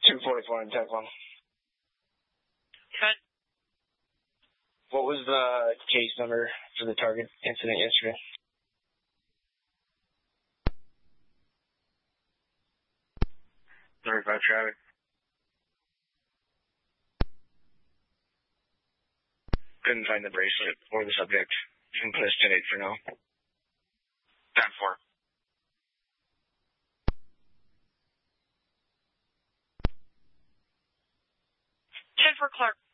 244 and 10 1. 10. What was the case number for the target incident yesterday? Traffic. Couldn't find the bracelet or the subject. You can put us 10-8 for now. 10-4. 10 for Clark.